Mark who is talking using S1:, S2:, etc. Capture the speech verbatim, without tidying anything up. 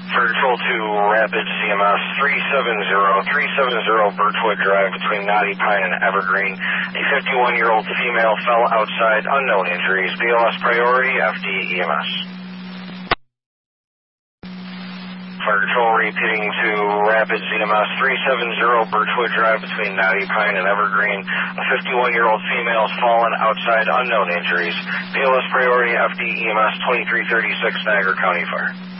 S1: Fire Control to Rapid C M S three seven zero, three seven zero Birchwood Drive between Knotty Pine and Evergreen. A fifty-one-year-old female fell outside, unknown injuries. B L S priority, F D E M S. Fire Control repeating to Rapid C M S three seven zero Birchwood Drive between Knotty Pine and Evergreen. A fifty-one-year-old female has fallen outside, unknown injuries. B L S priority, F D E M S twenty-three thirty-six Niagara County Fire.